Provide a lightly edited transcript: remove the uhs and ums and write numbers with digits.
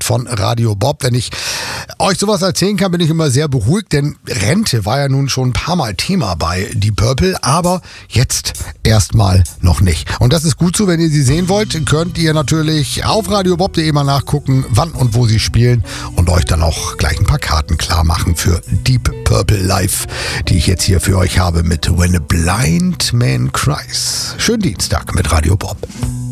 von Radio Bob. Wenn ich euch sowas erzählen kann, bin ich immer sehr beruhigt, denn Rente war ja nun schon ein paar Mal Thema bei Deep Purple, aber jetzt erstmal noch nicht. Und das ist gut so, wenn ihr sie sehen wollt, könnt ihr natürlich auf radiobob.de mal nachgucken, wann und wo sie spielen und euch dann auch gleich ein paar Karten klar machen für Deep Purple Live, die ich jetzt hier für euch habe mit When a Blind Man Cries. Schönen Dienstag mit Radio Bob.